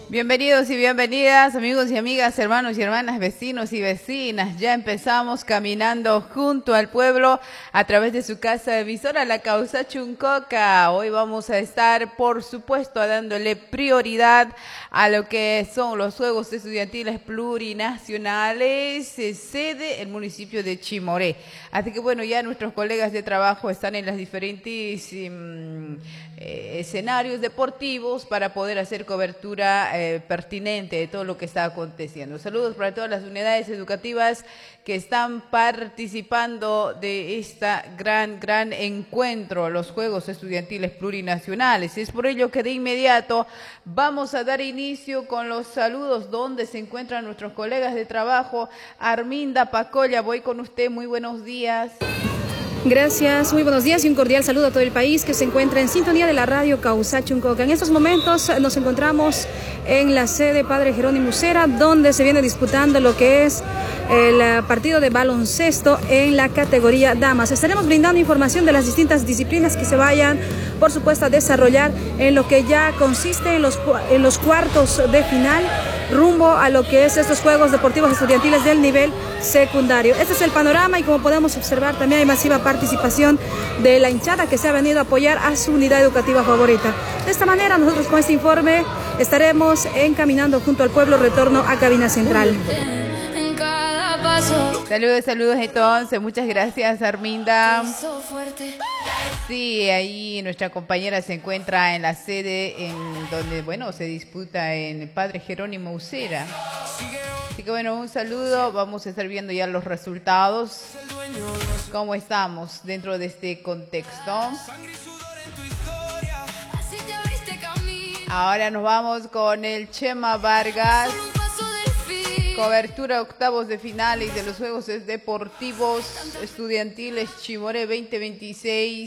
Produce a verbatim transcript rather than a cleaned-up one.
Bienvenidos y bienvenidas, amigos y amigas, hermanos y hermanas, vecinos y vecinas. Ya empezamos caminando junto al pueblo a través de su casa emisora, la Causa Chuncoca. Hoy vamos a estar, por supuesto, dándole prioridad a lo que son los Juegos Estudiantiles Plurinacionales, eh, sede el municipio de Chimoré. Así que bueno, ya nuestros colegas de trabajo están en los diferentes um, eh, escenarios deportivos para poder hacer cobertura Eh, pertinente de todo lo que está aconteciendo. Saludos para todas las unidades educativas que están participando de esta gran, gran encuentro, los Juegos Estudiantiles Plurinacionales. Es por ello que de inmediato vamos a dar inicio con los saludos donde se encuentran nuestros colegas de trabajo. Arminda Pacolla, voy con usted, muy buenos días. Gracias, muy buenos días y un cordial saludo a todo el país que se encuentra en sintonía de la radio Causa Chuncoca. En estos momentos nos encontramos en la sede Padre Jerónimo Ucera, donde se viene disputando lo que es el partido de baloncesto en la categoría damas. Estaremos brindando información de las distintas disciplinas que se vayan, por supuesto, a desarrollar en lo que ya consiste en los, en los cuartos de final, rumbo a lo que es estos Juegos Deportivos Estudiantiles del nivel secundario. Este es el panorama y como podemos observar también hay masiva participación de la hinchada que se ha venido a apoyar a su unidad educativa favorita. De esta manera nosotros con este informe estaremos encaminando junto al pueblo retorno a cabina central. Saludos, saludos entonces, muchas gracias Arminda. Sí, ahí nuestra compañera se encuentra en la sede en donde, bueno, se disputa en el Padre Jerónimo Ucera. Así que bueno, un saludo, vamos a estar viendo ya los resultados, cómo estamos dentro de este contexto. Ahora nos vamos con el Chema Vargas. Cobertura octavos de finales de los Juegos Deportivos Estudiantiles Chimoré veinte veintiséis.